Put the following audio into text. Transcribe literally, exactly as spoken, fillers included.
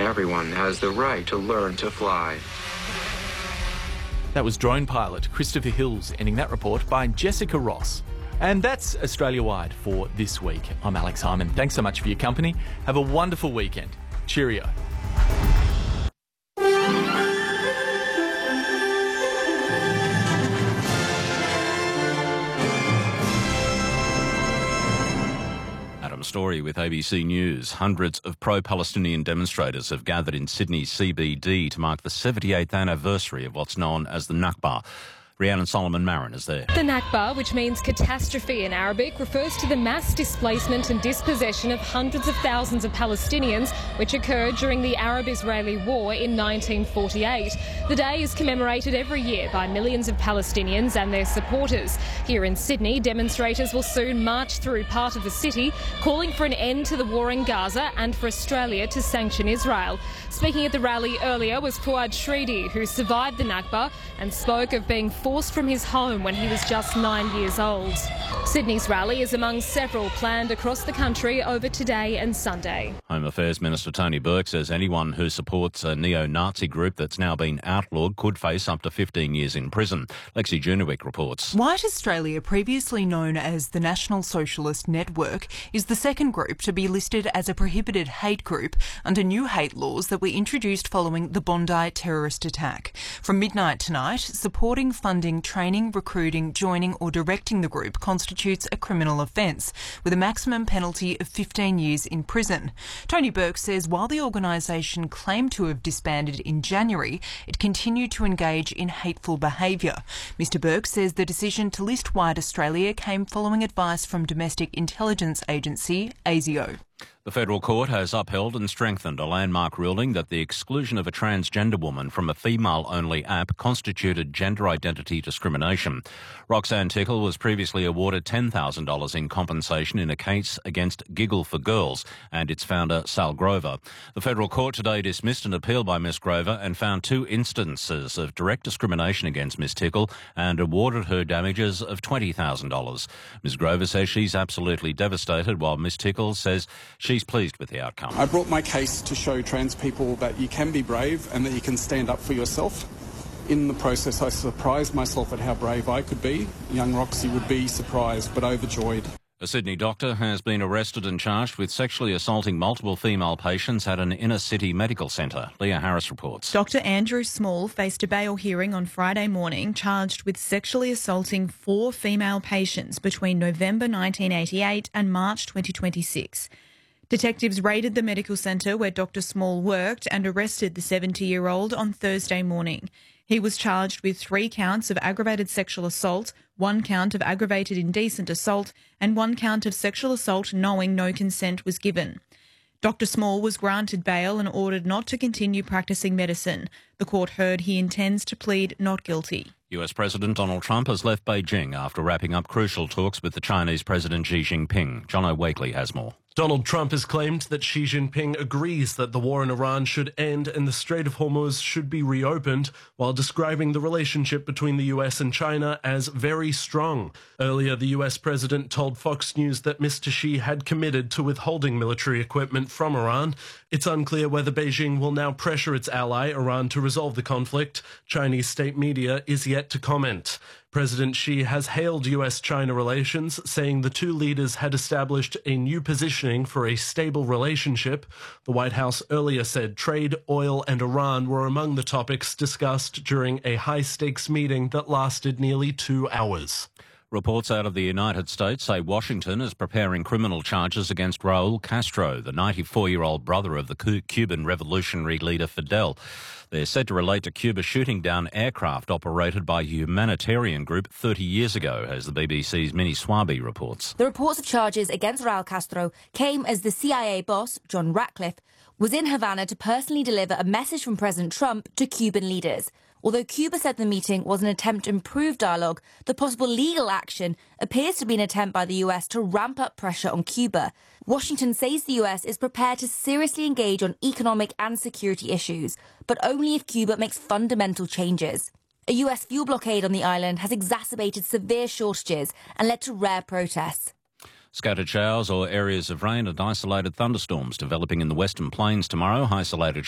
Everyone has the right to learn to fly. That was drone pilot Christopher Hills, ending that report by Jessica Ross. And that's Australia-wide for this week. I'm Alex Hyman. Thanks so much for your company. Have a wonderful weekend. Cheerio. Adam Story with A B C News. Hundreds of pro-Palestinian demonstrators have gathered in Sydney's C B D to mark the seventy-eighth anniversary of what's known as the Nakba. Rhiannon Solomon-Marin is there. The Nakba, which means catastrophe in Arabic, refers to the mass displacement and dispossession of hundreds of thousands of Palestinians, which occurred during the Arab-Israeli War in nineteen forty-eight. The day is commemorated every year by millions of Palestinians and their supporters. Here in Sydney, demonstrators will soon march through part of the city, calling for an end to the war in Gaza and for Australia to sanction Israel. Speaking at the rally earlier was Fuad Shridi, who survived the Nakba and spoke of being forced from his home when he was just nine years old. Sydney's rally is among several planned across the country over today and Sunday. Home Affairs Minister Tony Burke says anyone who supports a neo-Nazi group that's now been outlawed could face up to fifteen years in prison. Lexi Junowick reports. White Australia, previously known as the National Socialist Network, is the second group to be listed as a prohibited hate group under new hate laws that were introduced following the Bondi terrorist attack. From midnight tonight, supporting, funding, training, recruiting, joining or directing the group constitutes a criminal offence, with a maximum penalty of fifteen years in prison. Tony Burke says while the organisation claimed to have disbanded in January, it continued to engage in hateful behaviour. Mister Burke says the decision to list White Australia came following advice from domestic intelligence agency ASIO. The federal court has upheld and strengthened a landmark ruling that the exclusion of a transgender woman from a female-only app constituted gender identity discrimination. Roxanne Tickle was previously awarded ten thousand dollars in compensation in a case against Giggle for Girls and its founder, Sal Grover. The federal court today dismissed an appeal by Miss Grover and found two instances of direct discrimination against Miss Tickle and awarded her damages of twenty thousand dollars. Miss Grover says she's absolutely devastated, while Miss Tickle says she's pleased with the outcome. I brought my case to show trans people that you can be brave and that you can stand up for yourself. In the process, I surprised myself at how brave I could be. Young Roxy would be surprised but overjoyed. A Sydney doctor has been arrested and charged with sexually assaulting multiple female patients at an inner-city medical centre. Leah Harris reports. Doctor Andrew Small faced a bail hearing on Friday morning, charged with sexually assaulting four female patients between November nineteen eighty-eight and March twenty twenty-six. Detectives raided the medical centre where Doctor Small worked and arrested the seventy-year-old on Thursday morning. He was charged with three counts of aggravated sexual assault, one count of aggravated indecent assault, and one count of sexual assault knowing no consent was given. Doctor Small was granted bail and ordered not to continue practising medicine. The court heard he intends to plead not guilty. U S President Donald Trump has left Beijing after wrapping up crucial talks with the Chinese President Xi Jinping. Jono Wakely has more. Donald Trump has claimed that Xi Jinping agrees that the war in Iran should end and the Strait of Hormuz should be reopened, while describing the relationship between the U S and China as very strong. Earlier, the U S president told Fox News that Mister Xi had committed to withholding military equipment from Iran. It's unclear whether Beijing will now pressure its ally, Iran, to resolve the conflict. Chinese state media is yet to comment. President Xi has hailed U S China relations, saying the two leaders had established a new positioning for a stable relationship. The White House earlier said trade, oil and Iran were among the topics discussed during a high-stakes meeting that lasted nearly two hours. Reports out of the United States say Washington is preparing criminal charges against Raul Castro, the ninety-four-year-old brother of the Cuban revolutionary leader Fidel. They're said to relate to Cuba shooting down aircraft operated by a humanitarian group thirty years ago, as the B B C's Minnie Swaby reports. The reports of charges against Raul Castro came as the C I A boss, John Ratcliffe, was in Havana to personally deliver a message from President Trump to Cuban leaders. Although Cuba said the meeting was an attempt to improve dialogue, the possible legal action appears to be an attempt by the U S to ramp up pressure on Cuba. Washington says the U S is prepared to seriously engage on economic and security issues, but only if Cuba makes fundamental changes. A U S fuel blockade on the island has exacerbated severe shortages and led to rare protests. Scattered showers or areas of rain and isolated thunderstorms developing in the Western Plains tomorrow. Isolated